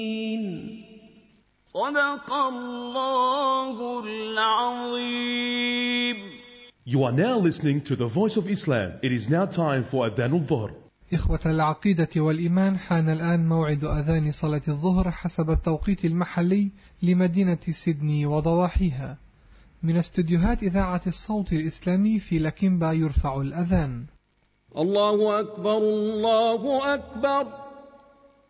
صدق الله العظيم. You are now listening to the Voice of Islam. It is now time for Adhan al-Dhuhr. إخوة العقيدة والإيمان، حان الآن موعد أذان صلاة الظهر حسب التوقيت المحلي لمدينة سيدني وضواحيها. من استديوهات إذاعة الصوت الإسلامي في لكيمبا يرفع الأذان. الله أكبر الله أكبر.